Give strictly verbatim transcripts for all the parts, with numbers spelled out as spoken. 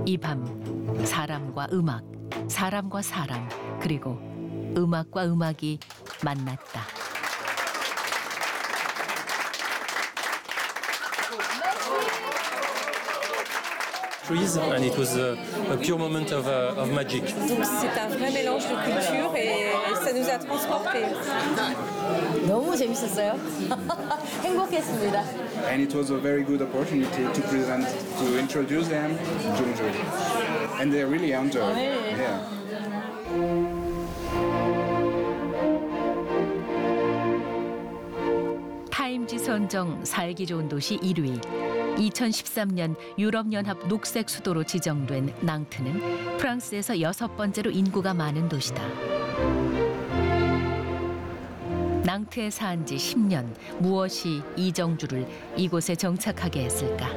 이 밤 사람과 음악, 사람과 사람, 그리고 음악과 음악이 만났다. Trees, and it was a, a pure moment of, uh, of magic. Donc c'est un vrai mélange de cultures et ça nous a transportés. 너무 재밌었어요. 행복했습니다. And it was a very good opportunity to present, to introduce them to Jeonju. And they really enjoyed. Yeah. 타임지 선정 살기 좋은 도시 일 위. 이천십삼 년 유럽연합 녹색 수도로 지정된 낭트는 프랑스에서 여섯 번째로 인구가 많은 도시다. 낭트에 산 지 십 년, 무엇이 이정주를 이곳에 정착하게 했을까?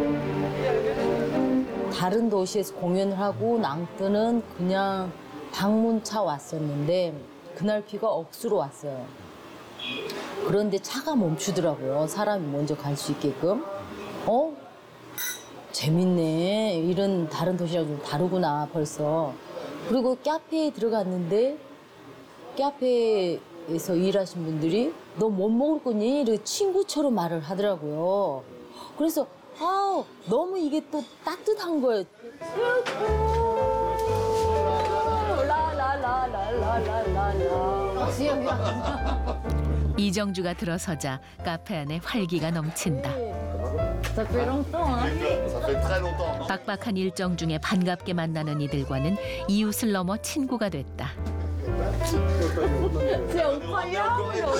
다른 도시에서 공연을 하고 낭뜨는 그냥 방문차 왔었는데 그날 비가 억수로 왔어요. 그런데 차가 멈추더라고요. 사람이 먼저 갈 수 있게끔. 어? 재밌네. 이런 다른 도시랑 좀 다르구나 벌써. 그리고 카페에 들어갔는데 카페에서 일하신 분들이 너 못 먹을 거니? 이렇게 친구처럼 말을 하더라고요. 그래서 아 너무 이게 또 따뜻한 거예요. 이정주가 들어서자 카페 안에 활기가 넘친다. 빡빡한 일정 중에 반갑게 만나는 이들과는 이웃을 넘어 친구가 됐다. 제 오빠야?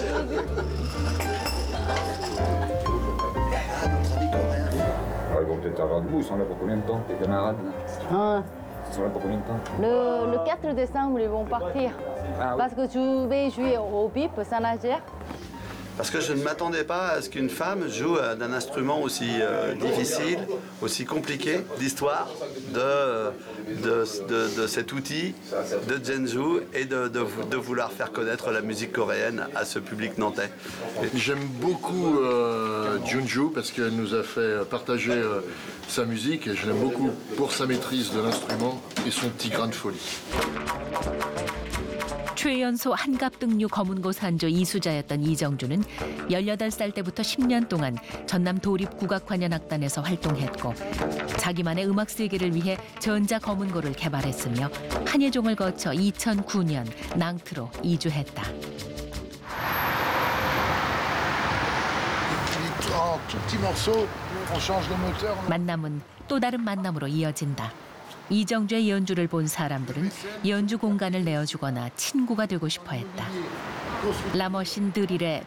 Ils vont peut-être avoir de vous, ils sont là pour combien de temps, tes camarades? Ah, Ils sont là pour combien de temps? le, le quatre décembre, ils vont partir. Ah oui. Parce que je vais jouer au bip, Saint-Nazaire. Parce que je ne m'attendais pas à ce qu'une femme joue d'un instrument aussi euh, difficile, aussi compliqué d'histoire, de, de, de, de cet outil de Jeonju et de, de, de vouloir faire connaître la musique coréenne à ce public nantais. J'aime beaucoup euh, Jeonju parce qu'elle nous a fait partager euh, sa musique et je l'aime beaucoup pour sa maîtrise de l'instrument et son petit grain de folie. 최연소 한갑등류 검은고산조 이수자였던 이정주는 열여덟 살 때부터 십 년 동안 전남 도립국악관현악단에서 활동했고 자기만의 음악 세계를 위해 전자 검은고를 개발했으며 한예종을 거쳐 이천구 년 낭트로 이주했다. 만남은 또 다른 만남으로 이어진다. 이정주의 연주를 본 사람들은 연주 공간을 내어주거나 친구가 되고 싶어 했다. 라머신 드릴의